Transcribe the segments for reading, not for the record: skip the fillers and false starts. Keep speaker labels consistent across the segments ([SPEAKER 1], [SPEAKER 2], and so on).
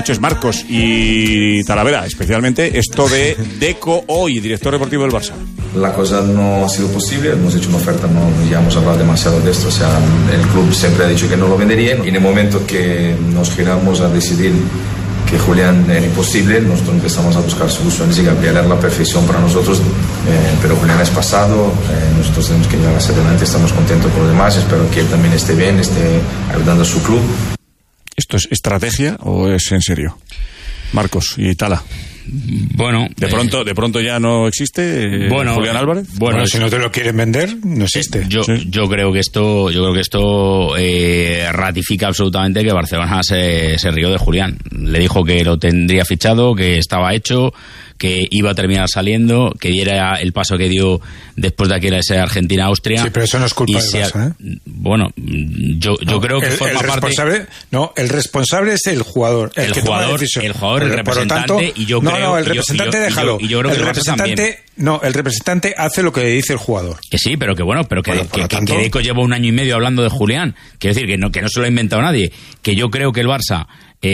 [SPEAKER 1] Es Marcos y Talavera, especialmente esto de Deco hoy, director deportivo del Barça.
[SPEAKER 2] La cosa no ha sido posible, hemos hecho una oferta, ya hemos hablado demasiado de esto, o sea, el club siempre ha dicho que no lo vendería y en el momento que nos giramos a decidir que Julián era imposible, nosotros empezamos a buscar soluciones y Gabriel era la perfección para nosotros, pero Julián es pasado, nosotros tenemos que llegar hacia adelante, estamos contentos con los demás, espero que él también esté bien, esté ayudando a su club.
[SPEAKER 1] ¿Esto es estrategia o es en serio? Marcos y Tala.
[SPEAKER 3] Bueno,
[SPEAKER 1] de pronto ya no existe Julián Álvarez.
[SPEAKER 4] Bueno, si no te lo quieren vender, no existe.
[SPEAKER 3] Yo creo que esto ratifica absolutamente que Barcelona se rió de Julián. Le dijo que lo tendría fichado, que estaba hecho, que iba a terminar saliendo, que diera el paso que dio después de aquella esa Argentina-Austria.
[SPEAKER 4] Sí, pero eso no es culpa del Barça, ¿eh?
[SPEAKER 3] Bueno, yo creo que forma parte...
[SPEAKER 4] No, el responsable es el jugador. El jugador,
[SPEAKER 3] el representante, tanto, y yo creo...
[SPEAKER 4] No, el representante déjalo.
[SPEAKER 3] Y yo creo que el representante...
[SPEAKER 4] No, el representante hace lo que dice el jugador.
[SPEAKER 3] Que sí, pero que Deco lleva 1 año y medio hablando de Julián. Quiero decir, que no se lo ha inventado nadie. Que yo creo que el Barça...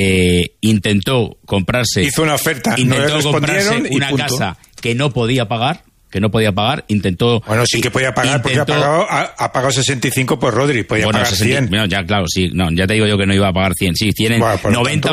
[SPEAKER 3] intentó comprarse,
[SPEAKER 4] hizo una oferta,
[SPEAKER 3] intentó comprarse una casa que no podía pagar, intentó...
[SPEAKER 4] Bueno, sí que podía pagar, porque ha pagado 65 por Rodri, podía pagar 100.
[SPEAKER 3] No, ya, claro, sí, no, ya te digo yo que no iba a pagar 100, sí, tienen 90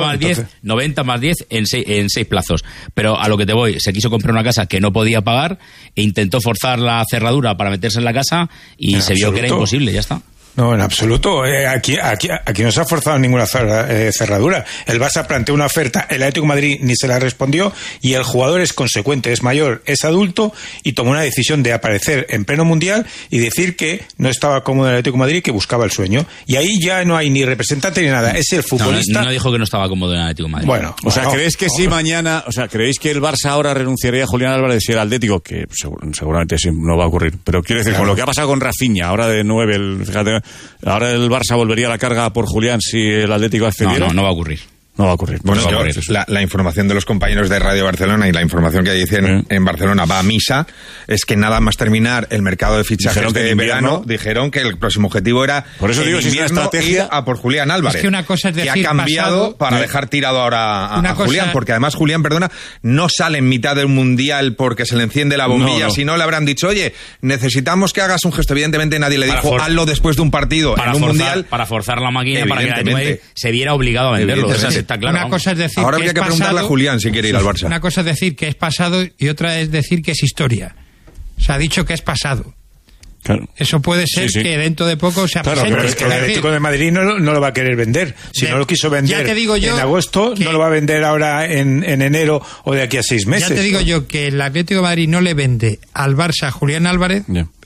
[SPEAKER 3] más 10 en 6 plazos, pero a lo que te voy, se quiso comprar una casa que no podía pagar e intentó forzar la cerradura para meterse en la casa y se vio que era imposible, ya está.
[SPEAKER 4] No, en absoluto. Aquí no se ha forzado ninguna cerradura. El Barça planteó una oferta, el Atlético de Madrid ni se la respondió y el jugador es consecuente, es mayor, es adulto y tomó una decisión de aparecer en pleno mundial y decir que no estaba cómodo en el Atlético de Madrid y que buscaba el sueño. Y ahí ya no hay ni representante ni nada. Es el futbolista.
[SPEAKER 3] No dijo que no estaba cómodo en el Atlético de Madrid.
[SPEAKER 4] Bueno,
[SPEAKER 1] ¿creéis que si mañana, creéis que el Barça ahora renunciaría a Julián Álvarez si era Atlético? Que seguramente sí, no va a ocurrir. Pero quiero decir, con lo que ha pasado con Rafinha, ahora de 9, fíjate, ahora el Barça volvería a la carga por Julián si el Atlético accediera.
[SPEAKER 3] No va a ocurrir.
[SPEAKER 1] No va a ocurrir.
[SPEAKER 5] Bueno, la información de los compañeros de Radio Barcelona y la información que dicen en Barcelona va a misa, es que nada más terminar el mercado de fichajes de verano, dijeron que el próximo objetivo era
[SPEAKER 1] por eso digo, si es una estrategia,
[SPEAKER 5] ir a por Julián Álvarez.
[SPEAKER 6] Es que una cosa es decir,
[SPEAKER 5] que ha cambiado para dejar tirado ahora a Julián, porque además Julián, no sale en mitad del Mundial porque se le enciende la bombilla, si no le habrán dicho, oye, necesitamos que hagas un gesto. Evidentemente nadie le dijo, hazlo después de un partido en un Mundial.
[SPEAKER 3] Para forzar la máquina, para que el Atlético se viera obligado a venderlo. Está claro,
[SPEAKER 6] una cosa es decir
[SPEAKER 5] ahora habría que preguntarle a Julián si quiere ir al Barça.
[SPEAKER 6] Una cosa es decir que es pasado y otra es decir que es historia. Se ha dicho que es pasado.
[SPEAKER 1] Claro.
[SPEAKER 6] Eso puede ser que dentro de poco se presente.
[SPEAKER 4] Pero es que el Atlético de Madrid no lo va a querer vender. Si no lo quiso vender en agosto, no lo va a vender ahora en enero o de aquí a 6 meses.
[SPEAKER 6] Ya te digo yo que el Atlético de Madrid no le vende al Barça a Julián Álvarez,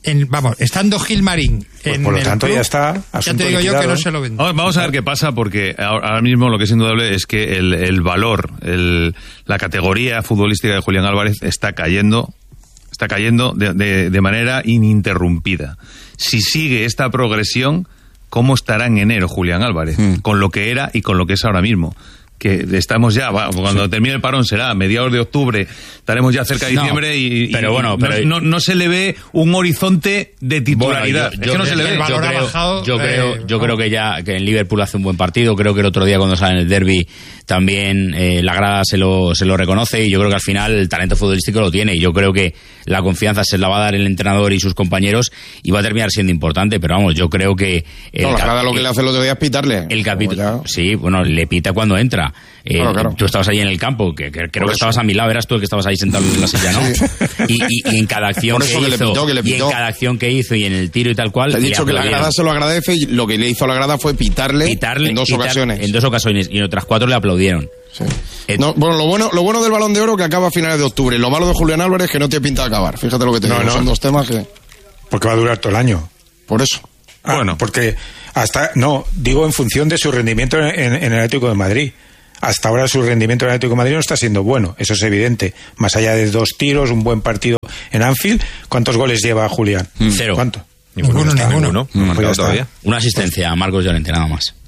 [SPEAKER 6] estando Gilmarín.
[SPEAKER 4] Por lo tanto, ya está.
[SPEAKER 6] Ya te digo yo que no se lo vende.
[SPEAKER 7] Vamos a ver qué pasa, porque ahora mismo lo que es indudable es que el valor, la categoría futbolística de Julián Álvarez está cayendo de manera ininterrumpida. Si sigue esta progresión, ¿cómo estará en enero Julián Álvarez? Con lo que era y con lo que es ahora mismo. Que estamos ya, cuando termine el parón será a mediados de octubre, estaremos ya cerca de diciembre no se le ve un horizonte de titularidad.
[SPEAKER 3] Yo creo que ya que en Liverpool hace un buen partido. Creo que el otro día cuando sale en el derbi también la grada se lo reconoce, y yo creo que al final el talento futbolístico lo tiene, y yo creo que la confianza se la va a dar el entrenador y sus compañeros y va a terminar siendo importante. Pero vamos, yo creo que
[SPEAKER 8] la grada lo que le hace el otro día es pitarle
[SPEAKER 3] el capítulo. Sí, bueno, le pita cuando entra. Claro. Tú estabas ahí en el campo, que creo que estabas a mi lado, eras tú el que estabas ahí sentado en la silla, ¿no? Sí. Y en cada acción que hizo y en el tiro y tal cual.
[SPEAKER 8] Te he dicho que la grada se lo agradece, y lo que le hizo a la grada fue pitarle en dos ocasiones.
[SPEAKER 3] En 2 ocasiones, y en otras 4 le aplaudieron.
[SPEAKER 8] Sí. Lo bueno del Balón de Oro que acaba a finales de octubre. Lo malo de Julián Álvarez es que no tiene pinta de acabar. Fíjate lo que te digo. Son 2 temas que...
[SPEAKER 4] Porque va a durar todo el año.
[SPEAKER 8] Por eso.
[SPEAKER 4] Porque digo en función de su rendimiento en el Atlético de Madrid. Hasta ahora su rendimiento en el Atlético de Madrid no está siendo bueno, eso es evidente. Más allá de 2 tiros, un buen partido en Anfield, ¿cuántos goles lleva Julián?
[SPEAKER 3] 0.
[SPEAKER 4] ¿Cuánto?
[SPEAKER 6] Ninguno.
[SPEAKER 3] Una asistencia a Marcos Llorente, nada más.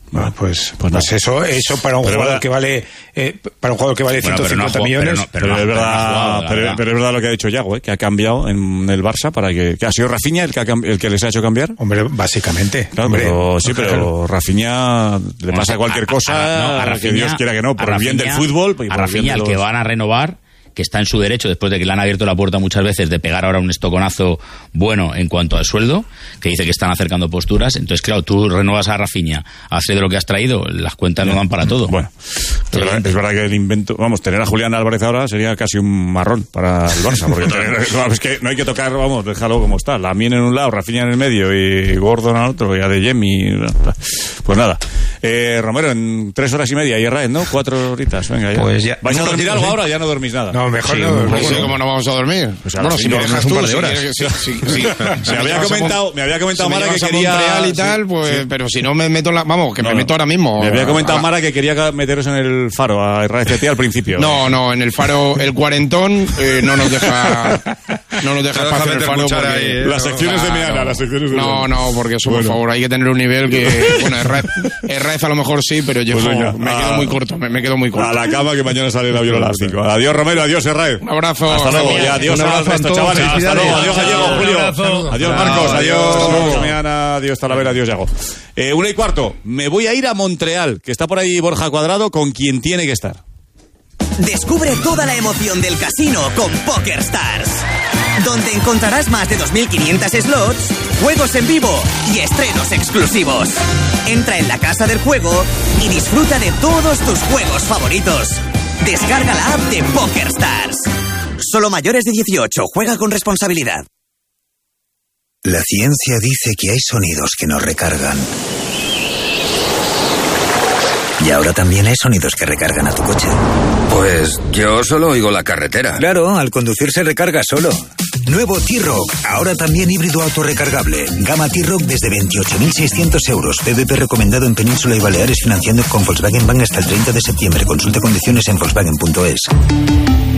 [SPEAKER 4] Bueno, pues eso para un jugador que vale 150 millones.
[SPEAKER 1] Pero es verdad lo que ha dicho Yago, que ha cambiado en el Barça para que ha sido Rafinha el que les ha hecho cambiar.
[SPEAKER 4] Hombre, básicamente.
[SPEAKER 1] Claro, pero Rafinha le pasa cualquier cosa, que Dios quiera que no, por el bien del fútbol.
[SPEAKER 3] A Rafinha, el que van a renovar, que está en su derecho después de que le han abierto la puerta muchas veces de pegar ahora un estoconazo bueno en cuanto al sueldo, que dice que están acercando posturas. Entonces, claro, tú renuevas a Rafinha, haces de lo que has traído, las cuentas no dan para todo.
[SPEAKER 1] Bueno, es verdad que el invento, tener a Julián Álvarez ahora sería casi un marrón para el Barça, porque es que no hay que tocar, déjalo como está. Lamine en un lado, Rafinha en el medio y Gordon al otro, y Adeyemi. Pues nada. Romero, en 3 horas y media, y Raed, ¿no? 4 horitas, venga ya.
[SPEAKER 4] Pues ya.
[SPEAKER 1] ¿Vais a dormir algo ahora o ya no dormís nada?
[SPEAKER 4] No, mejor
[SPEAKER 8] sí,
[SPEAKER 4] no.
[SPEAKER 8] No sé cómo no vamos a dormir.
[SPEAKER 1] Pues
[SPEAKER 8] bueno, si me dejas un par de horas.
[SPEAKER 1] Me había comentado Mara que quería...
[SPEAKER 8] Montreal y tal, pues, pero si no me meto me meto ahora mismo.
[SPEAKER 1] Me había comentado Mara que quería meteros en el Faro, a RCT al principio.
[SPEAKER 8] No, en el Faro, el cuarentón no nos deja pasar el Faro porque...
[SPEAKER 1] Las secciones de Meana,
[SPEAKER 8] No, porque eso, por favor, hay que tener un nivel que... Bueno, Herraiz a lo mejor sí, pero yo me quedo muy corto, me quedo muy corto.
[SPEAKER 1] A la cama, que mañana sale el avión a las 5. Adiós, Romero, adiós, Herraiz.
[SPEAKER 8] Un abrazo.
[SPEAKER 1] Hasta luego, y adiós a estos chavales. Hasta luego, adiós, Gallego, Julio. Adiós, Marcos, adiós, Meana, adiós, Talavera, adiós, Yago. 1:15, me voy a ir a Montreal, que está por ahí Borja Cuadrado, con quien tiene que estar.
[SPEAKER 9] Descubre toda la emoción del casino con PokerStars, donde encontrarás más de 2.500 slots, juegos en vivo y estrenos exclusivos. Entra en la casa del juego y disfruta de todos tus juegos favoritos. Descarga la app de PokerStars. Solo mayores de 18, juega con responsabilidad.
[SPEAKER 10] La ciencia dice que hay sonidos que nos recargan. Y ahora también hay sonidos que recargan a tu coche.
[SPEAKER 11] Pues yo solo oigo la carretera.
[SPEAKER 10] Claro, al conducir se recarga solo. Nuevo T-Roc, ahora también híbrido autorrecargable. Gama T-Roc desde 28.600 euros. PVP recomendado en Península y Baleares, financiando con Volkswagen Bank hasta el 30 de septiembre. Consulta condiciones en Volkswagen.es.